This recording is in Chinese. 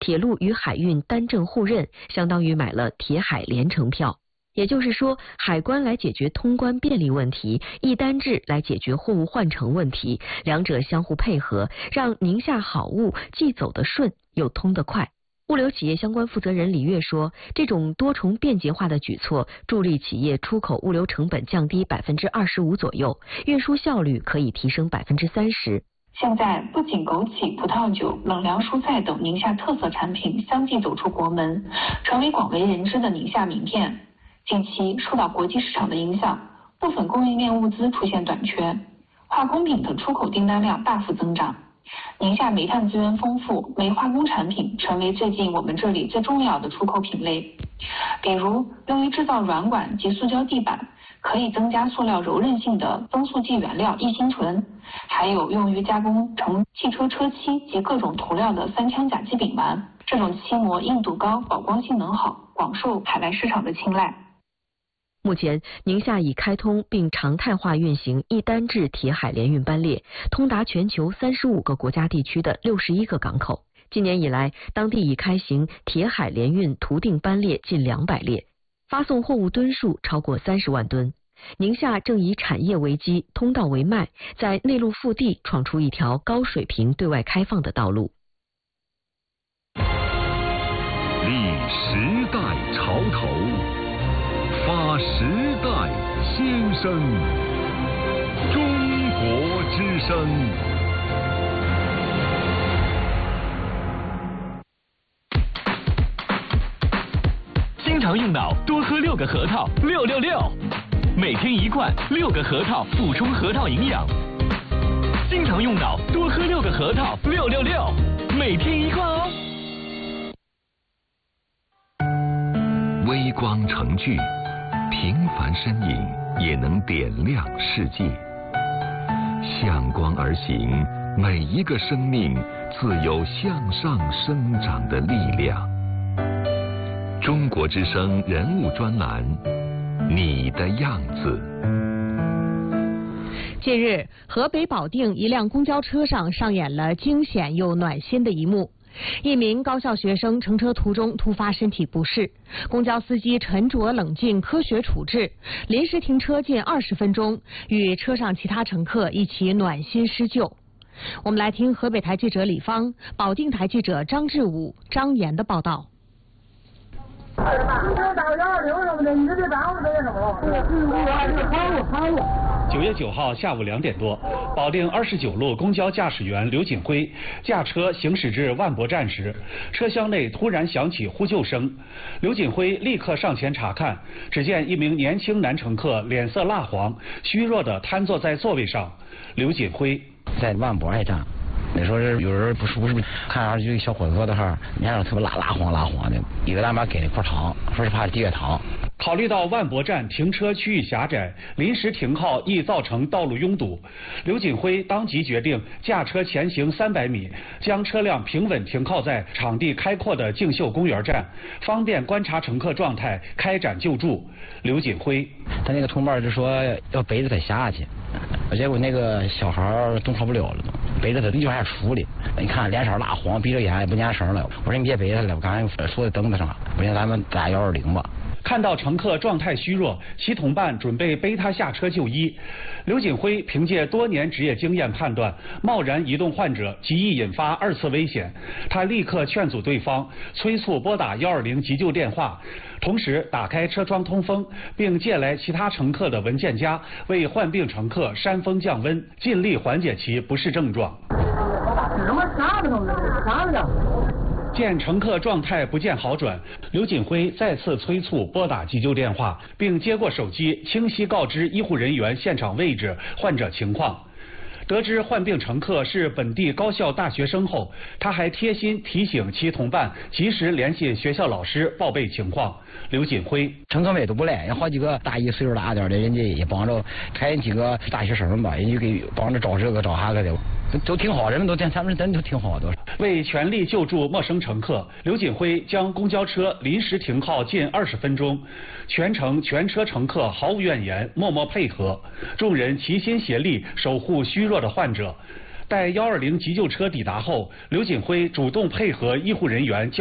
铁路与海运单证互认，相当于买了铁海联程票。也就是说，海关来解决通关便利问题，一单制来解决货物换乘问题，两者相互配合，让宁夏好物既走得顺又通得快。物流企业相关负责人李跃说，这种多重便捷化的举措，助力企业出口物流成本降低25%左右，运输效率可以提升30%。 现在不仅枸杞、葡萄酒、冷凉蔬菜等宁夏特色产品相继走出国门，成为广为人知的宁夏名片。近期受到国际市场的影响，部分供应链物资出现短缺，化工品的出口订单量大幅增长。宁夏煤炭资源丰富，煤化工产品成为最近我们这里最重要的出口品类。比如用于制造软管及塑胶地板，可以增加塑料柔韧性的增塑剂原料异辛醇，还有用于加工成汽车车漆及各种涂料的三羟甲基丙烷。这种漆膜硬度高，保光性能好，广受海外市场的青睐。 目前，宁夏已开通并常态化运行一单制铁海联运班列，通达全球35个国家地区的61个港口。今年以来，当地已开行铁海联运图订班列近200列，发送货物吨数超过30万吨。宁夏正以产业为基，通道为脉，在内陆腹地闯出一条高水平对外开放的道路。 立时代潮头，发时代先声，中国之声。 经常用脑，多喝6个核桃，666，每天1罐，6个核桃补充核桃营养。经常用脑，多喝6个核桃，666，每天1罐哦。 微光成炬，平凡身影也能点亮世界。向光而行，每一个生命自有向上生长的力量。中国之声人物专栏，你的样子。 近日，河北保定一辆公交车上上演了惊险又暖心的一幕。一名高校学生乘车途中突发身体不适，公交司机沉着冷静科学处置，临时停车近20分钟，与车上其他乘客一起暖心施救。我们来听河北台记者李芳、保定台记者张志武、张岩的报道。 9月9号下午2点多，保定29路公交驾驶员刘锦辉驾车行驶至万博站时，车厢内突然响起呼救声。刘锦辉立刻上前查看，只见一名年轻男乘客脸色蜡黄，虚弱地瘫坐在座位上。刘锦辉在万博那站。那时候有人不是看上去一个小伙子坐在那儿，脸上特别蜡黄的，一个大妈给了块糖，说是怕低血糖。 考虑到万博站停车区域狭窄，临时停靠易造成道路拥堵，刘锦辉当即决定驾车前行300米，将车辆平稳停靠在场地开阔的竞秀公园站，方便观察乘客状态，开展救助。刘锦辉， 他那个同伴就说要背着他下去，结果那个小孩动弹不了了，背着他就还出来，你看脸色蜡黄，闭着眼也不念声了。我说你别背他了，我刚才说的凳子上，我说咱们打120吧。 看到乘客状态虚弱，其同伴准备背他下车就医。刘锦辉凭借多年职业经验判断，贸然移动患者极易引发2次危险。他立刻劝阻对方，催促拨打120急救电话，同时打开车窗通风，并借来其他乘客的文件夹，为患病乘客扇风降温，尽力缓解其不适症状。见乘客状态不见好转，刘锦辉再次催促拨打急救电话，并接过手机，清晰告知医护人员现场位置、患者情况。得知患病乘客是本地高校大学生后，他还贴心提醒其同伴及时联系学校老师报备情况。刘锦辉， 乘客们都不赖，有好几个大一岁数大点的，人家也帮着，还有几个大学生吧，人家给帮着找这个找那个的。都挺好，人们他们真都挺好的。 为全力救助陌生乘客，刘锦辉将公交车临时停靠近20分钟，全程全车乘客毫无怨言，默默配合，众人齐心协力守护虚弱的患者。 待120急救车抵达后，刘锦辉主动配合医护人员